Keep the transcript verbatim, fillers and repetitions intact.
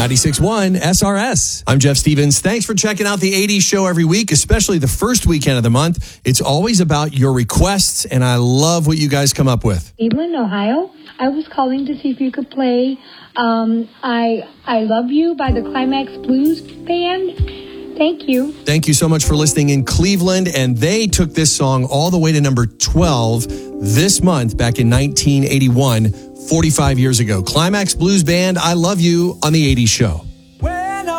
ninety-six point one S R S. I'm Jeff Stevens. Thanks for checking out the eighties show every week, especially the first weekend of the month. It's always about your requests, and I love what you guys come up with. Cleveland, Ohio. I was calling to see if you could play um, I I Love You by the Climax Blues Band. Thank you. Thank you so much for listening in Cleveland. And they took this song all the way to number twelve this month back in nineteen eighty-one, forty-five years ago. Climax Blues Band, I Love You on the eighties show.